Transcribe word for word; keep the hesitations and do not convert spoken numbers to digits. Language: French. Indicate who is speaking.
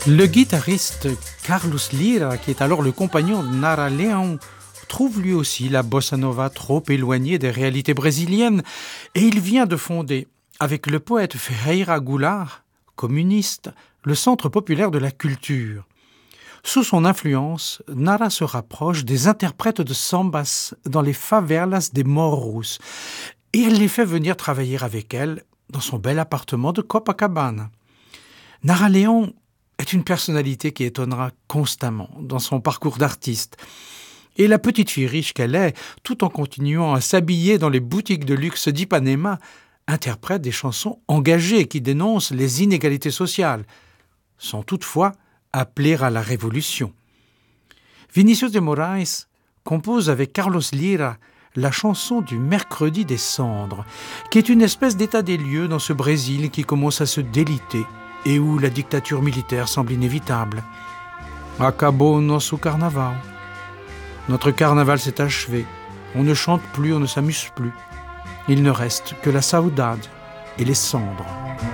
Speaker 1: Le guitariste Carlos Lyra, qui est alors le compagnon de Nara Leão, trouve lui aussi la bossa nova trop éloignée des réalités brésiliennes et il vient de fonder, avec le poète Ferreira Goulart, communiste, le Centre populaire de la culture. Sous son influence, Nara se rapproche des interprètes de sambas dans les favelas des Morros et elle les fait venir travailler avec elle dans son bel appartement de Copacabana. Nara Leão est une personnalité qui étonnera constamment dans son parcours d'artiste. Et la petite fille riche qu'elle est, tout en continuant à s'habiller dans les boutiques de luxe d'Ipanema, interprète des chansons engagées qui dénoncent les inégalités sociales, sans toutefois appeler à la révolution. Vinicius de Moraes compose avec Carlos Lyra la chanson du Mercredi des Cendres, qui est une espèce d'état des lieux dans ce Brésil qui commence à se déliter et où la dictature militaire semble inévitable. Acabou nosso carnaval. Notre carnaval s'est achevé. On ne chante plus, on ne s'amuse plus. Il ne reste que la saudade et les cendres.